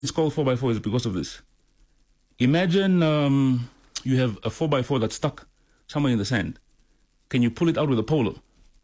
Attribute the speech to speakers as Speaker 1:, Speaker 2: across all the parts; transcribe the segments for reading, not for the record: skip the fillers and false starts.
Speaker 1: it's called 4x4 is because of this. Imagine you have a 4x4 that's stuck somewhere in the sand. Can you pull it out with a polo?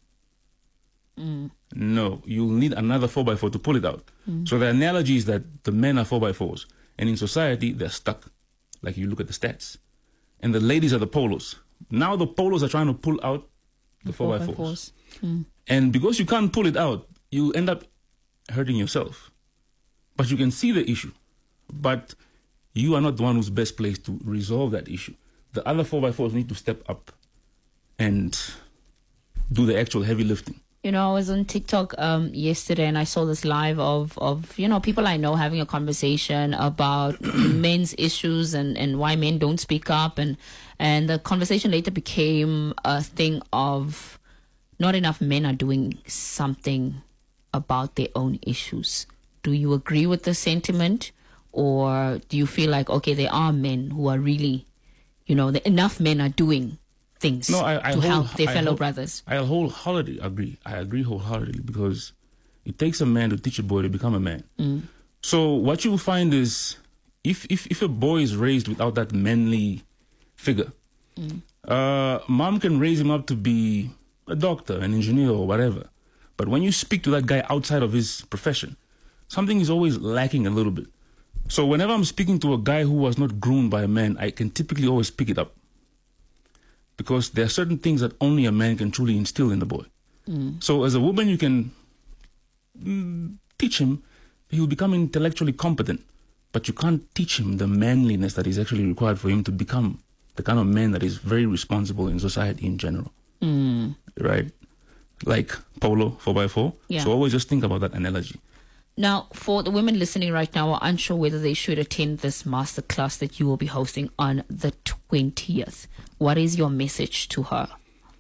Speaker 1: No, you'll need another 4x4 to pull it out. So the analogy is that the men are 4x4s, and in society they're stuck. Like you look at the stats, and the ladies are the polos. Now the polos are trying to pull out the 4x4s, and because you can't pull it out, you end up hurting yourself. But you can see the issue, but you are not the one who's best placed to resolve that issue. The other 4x4s need to step up and do the actual heavy lifting.
Speaker 2: You know, I was on TikTok yesterday and I saw this live of people I know having a conversation about men's issues and why men don't speak up. And the conversation later became a thing of not enough men are doing something about their own issues. Do you agree with the sentiment? Or do you feel like, okay, there are men who are really, enough men are doing things to help their fellow brothers?
Speaker 1: I wholeheartedly agree. I agree wholeheartedly because it takes a man to teach a boy to become a man. So what you will find is if a boy is raised without that manly figure, mom can raise him up to be a doctor, an engineer or whatever. But when you speak to that guy outside of his profession, something is always lacking a little bit. So whenever I'm speaking to a guy who was not groomed by a man, I can typically always pick it up. Because there are certain things that only a man can truly instill in the boy. So as a woman, you can teach him, he will become intellectually competent. But you can't teach him the manliness that is actually required for him to become the kind of man that is very responsible in society in general. Right? Like polo, 4x4.
Speaker 2: Yeah.
Speaker 1: So always just think about that analogy.
Speaker 2: Now, for the women listening right now who are unsure whether they should attend this masterclass that you will be hosting on the 20th, what is your message to her?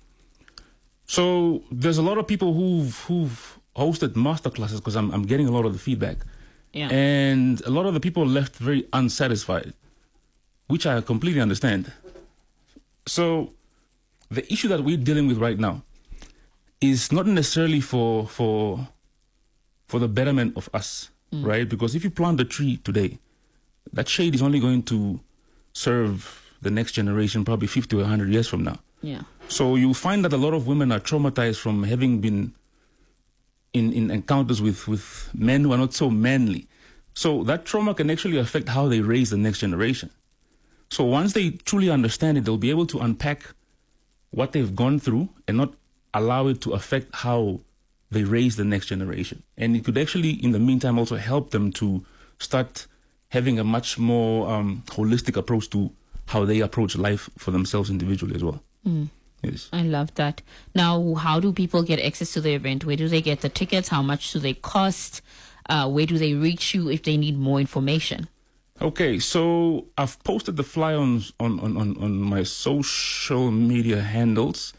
Speaker 1: So there's a lot of people who've hosted masterclasses because I'm getting a lot of the feedback.
Speaker 2: Yeah.
Speaker 1: And a lot of the people left very unsatisfied, which I completely understand. So the issue that we're dealing with right now is not necessarily for the betterment of us, right? Because if you plant a tree today, that shade is only going to serve the next generation probably 50 or 100 years from now.
Speaker 2: Yeah.
Speaker 1: So you find that a lot of women are traumatized from having been in encounters with men who are not so manly. So that trauma can actually affect how they raise the next generation. So once they truly understand it, they'll be able to unpack what they've gone through and not allow it to affect how they raise the next generation. And it could actually, in the meantime, also help them to start having a much more holistic approach to how they approach life for themselves individually as well. Yes.
Speaker 2: I love that. Now, how do people get access to the event? Where do they get the tickets? How much do they cost? Where do they reach you if they need more information?
Speaker 1: Okay, so I've posted the flyer on my social media handles,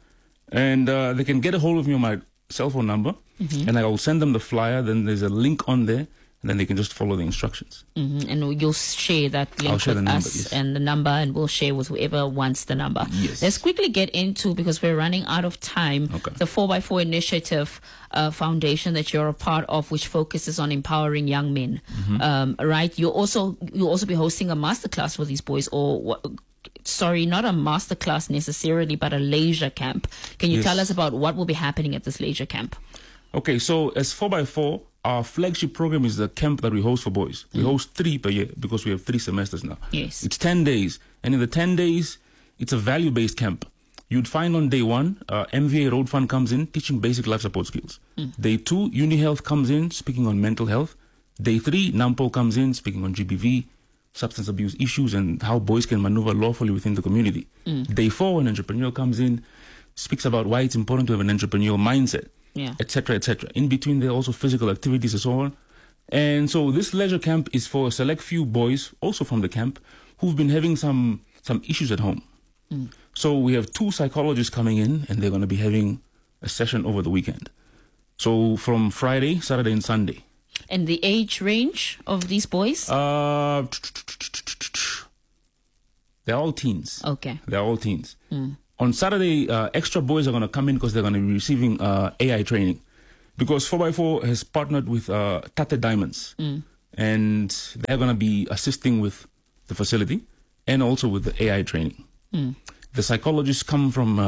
Speaker 1: and they can get a hold of me on my cell phone number, and I will send them the flyer. Then there's a link on there, and then they can just follow the instructions.
Speaker 2: And you'll share that link with us and the number, and we'll share with whoever wants the number.
Speaker 1: Yes.
Speaker 2: Let's quickly get into, because we're running out of time, the 4x4 Initiative Foundation that you're a part of, which focuses on empowering young men. Right? You'll also be hosting a masterclass for these boys, or sorry, not a masterclass necessarily, but a leisure camp. Can you tell us about what will be happening at this leisure camp?
Speaker 1: Okay, so as 4x4, our flagship program is the camp that we host for boys. We host 3 per year because we have 3 semesters now.
Speaker 2: Yes.
Speaker 1: It's 10 days. And in the 10 days, it's a value-based camp. You'd find on day 1, MVA Road Fund comes in, teaching basic life support skills. Day 2, UniHealth comes in, speaking on mental health. Day 3, NAMPO comes in, speaking on GBV, substance abuse issues, and how boys can maneuver lawfully within the community. Day 4, an entrepreneur comes in, speaks about why it's important to have an entrepreneurial mindset. Etc., etc. In between, there are also physical activities and so on. And so this leisure camp is for a select few boys, also from the camp, who've been having some issues at home. So we have 2 psychologists coming in, and they're going to be having a session over the weekend. So from Friday, Saturday, and Sunday.
Speaker 2: And the age range of these boys?
Speaker 1: They're all teens.
Speaker 2: Okay.
Speaker 1: They're all teens. On Saturday, extra boys are going to come in because they're going to be receiving AI training. Because 4x4 has partnered with Tate Diamonds. and they're going to be assisting with the facility and also with the AI training. The psychologists come from,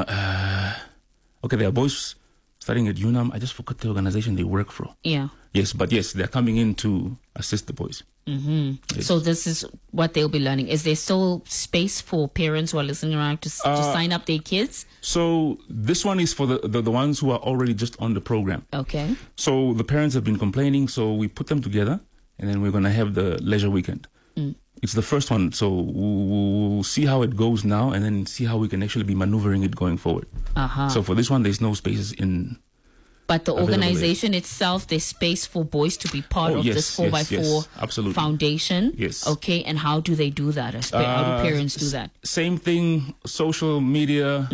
Speaker 1: there are boys studying at UNAM. I just forgot the organization they work for.
Speaker 2: Yeah.
Speaker 1: Yes, but yes, they're coming in to assist the boys. Yes.
Speaker 2: So this is what they'll be learning. Is there still space for parents who are listening around to sign up their kids?
Speaker 1: So this one is for the ones who are already just on the program.
Speaker 2: Okay.
Speaker 1: So the parents have been complaining, so we put them together, and then we're going to have the leisure weekend. It's the first one, so we'll see how it goes now, and then see how we can actually be maneuvering it going forward. So for this one, there's no spaces in.
Speaker 2: But the organization itself, there's space for boys to be part of this 4x4 foundation.
Speaker 1: Yes.
Speaker 2: Okay, and how do they do that? How do parents do that?
Speaker 1: Same thing, social media.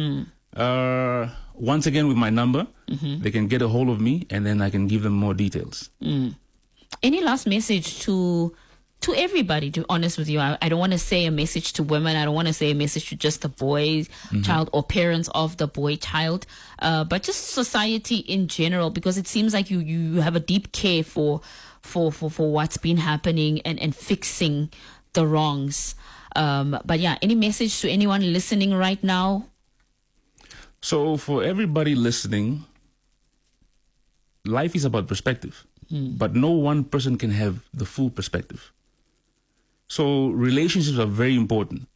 Speaker 1: Once again, with my number, they can get a hold of me, and then I can give them more details.
Speaker 2: Any last message to everybody, to be honest with you? I don't want to say a message to women. I don't want to say a message to just the boy child or parents of the boy child, but just society in general, because it seems like you have a deep care for what's been happening and fixing the wrongs. But yeah, any message to anyone listening right now?
Speaker 1: So for everybody listening, life is about perspective, but no one person can have the full perspective. So relationships are very important,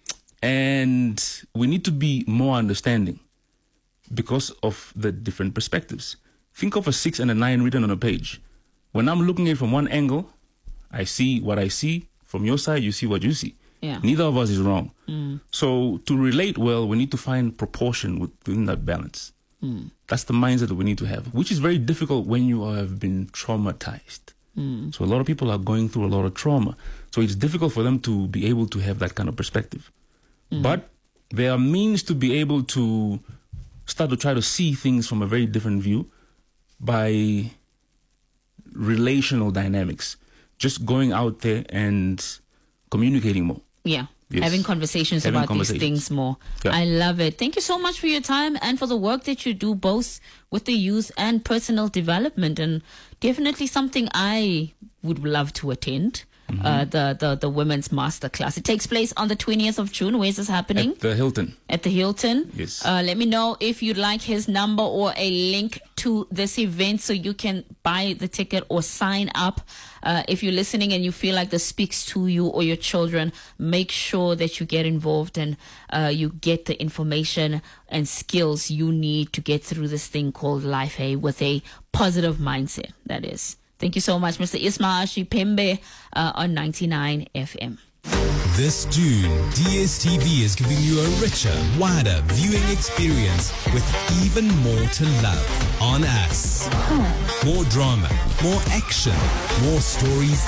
Speaker 1: and we need to be more understanding because of the different perspectives. Think of a 6 and a 9 written on a page. When I'm looking at it from one angle, I see what I see. From your side, you see what you see.
Speaker 2: Yeah.
Speaker 1: Neither of us is wrong. So to relate well, we need to find proportion within that balance. That's the mindset that we need to have, which is very difficult when you have been traumatized. So a lot of people are going through a lot of trauma. So it's difficult for them to be able to have that kind of perspective. But there are means to be able to start to try to see things from a very different view by relational dynamics. Just going out there and communicating more.
Speaker 2: Yeah.
Speaker 1: Yes.
Speaker 2: Having conversations about these things more.
Speaker 1: Yeah.
Speaker 2: I love it. Thank you so much for your time and for the work that you do, both with the youth and personal development. And definitely something I would love to attend. The women's masterclass. It takes place on the 20th of June. Where's this happening?
Speaker 1: At the Hilton.
Speaker 2: At the Hilton.
Speaker 1: Yes.
Speaker 2: Let me know if you'd like his number or a link to this event so you can buy the ticket or sign up. If you're listening and you feel like this speaks to you or your children, make sure that you get involved and you get the information and skills you need to get through this thing called life, with a positive mindset, that is. Thank you so much, Mr. Ismail Ashipembe on 99 FM.
Speaker 3: This June, DSTV is giving you a richer, wider viewing experience with even more to love on us. More drama, more action, more stories